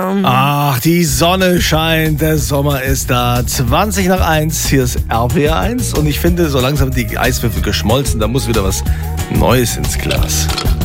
Ach, die Sonne scheint, der Sommer ist da. 20 nach 1, hier ist RPR 1 und ich finde, so langsam die Eiswürfel geschmolzen, da muss wieder was Neues ins Glas.